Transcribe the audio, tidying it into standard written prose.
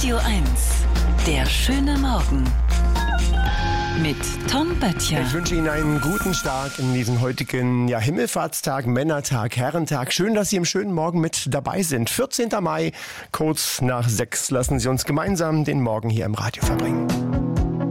Radio 1, der schöne Morgen mit Tom Böttcher. Ich wünsche Ihnen einen guten Start in diesen heutigen Himmelfahrtstag, Männertag, Herrentag. Schön, dass Sie im schönen Morgen mit dabei sind. 14. Mai, kurz nach 6. Lassen Sie uns gemeinsam den Morgen hier im Radio verbringen.